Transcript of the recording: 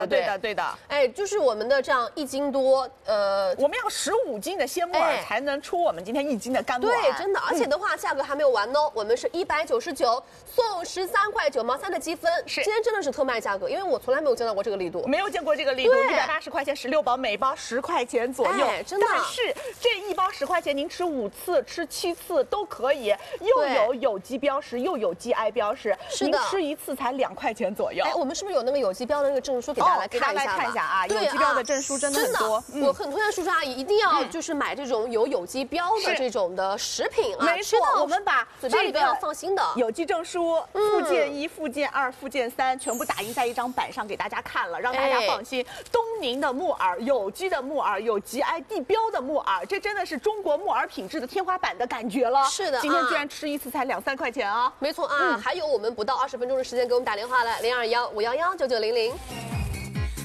对的，对的。 哎，就是我们的这样1斤多， 我们要15斤的鲜木耳才能出我们今天1斤的干木耳。 对，真的，而且的话，价格还没有完哦，我们是199送13块9毛3的积分。 是， 今天真的是特卖价格，因为我从来没有见到过这个力度， 没有见过这个力度，180块钱16包，每包10块钱左右。 哎，真的。 但是这一包10块钱，您吃5次、吃7次都可以，又有有机标识，又有 GI 标识， 是的， 您吃1次才2块钱左右。 哎，我们是不是有那个有机标的那个证书给大家来看一下？ 看一下啊，有机标的证书真的很多。 我很推荐叔叔阿姨一定要就是买这种有机标的这种的食品啊， 没错，我们把嘴巴里边要放心的有机证书附件1、附件2、附件3全部打印在一张板上给大家看了，让大家放心。东宁的木耳，有机的木耳，有 GI 地标的木耳，这真的是中国木耳品质的天花板的感觉了。 是的， 今天居然吃1次才2、3块钱啊！ 没错啊，还有我们不到20分钟的时间给我们打电话来，0215119900。